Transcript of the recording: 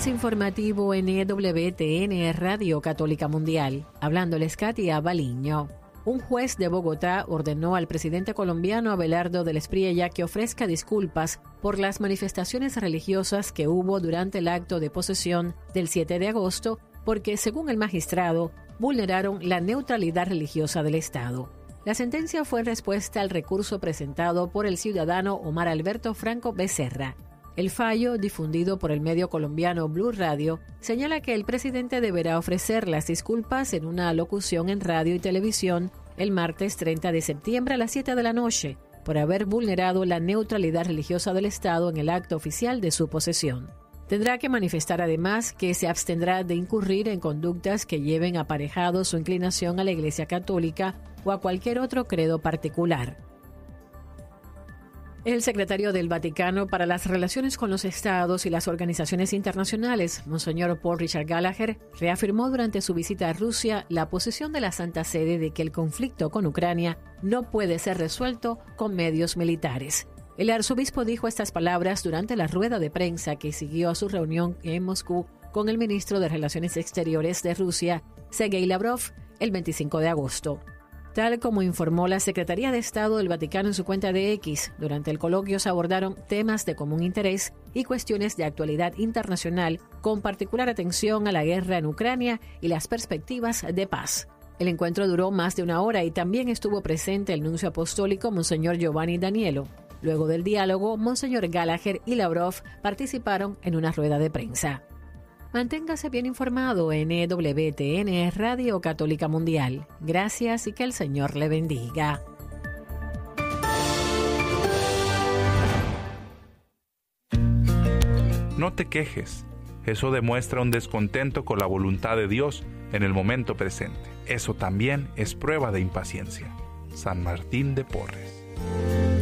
Avance informativo en EWTN Radio Católica Mundial. Hablándoles Katia Baliño. Un juez de Bogotá ordenó al presidente colombiano Abelardo del Espriella que ofrezca disculpas por las manifestaciones religiosas que hubo durante el acto de posesión del 7 de agosto, porque, según el magistrado, vulneraron la neutralidad religiosa del Estado. La sentencia fue en respuesta al recurso presentado por el ciudadano Omar Alberto Franco Becerra. El fallo, difundido por el medio colombiano Blue Radio, señala que el presidente deberá ofrecer las disculpas en una locución en radio y televisión el martes 30 de septiembre a las 7 de la noche por haber vulnerado la neutralidad religiosa del Estado en el acto oficial de su posesión. Tendrá que manifestar además que se abstendrá de incurrir en conductas que lleven aparejado su inclinación a la Iglesia Católica o a cualquier otro credo particular. El secretario del Vaticano para las Relaciones con los Estados y las Organizaciones Internacionales, Monseñor Paul Richard Gallagher, reafirmó durante su visita a Rusia la posición de la Santa Sede de que el conflicto con Ucrania no puede ser resuelto con medios militares. El arzobispo dijo estas palabras durante la rueda de prensa que siguió a su reunión en Moscú con el ministro de Relaciones Exteriores de Rusia, Sergei Lavrov, el 25 de agosto. Tal como informó la Secretaría de Estado del Vaticano en su cuenta de X, durante el coloquio se abordaron temas de común interés y cuestiones de actualidad internacional, con particular atención a la guerra en Ucrania y las perspectivas de paz. El encuentro duró más de una hora y también estuvo presente el nuncio apostólico Monseñor Giovanni Danielo. Luego del diálogo, Monseñor Gallagher y Lavrov participaron en una rueda de prensa. Manténgase bien informado en EWTN Radio Católica Mundial. Gracias y que el Señor le bendiga. No te quejes. Eso demuestra un descontento con la voluntad de Dios en el momento presente. Eso también es prueba de impaciencia. San Martín de Porres.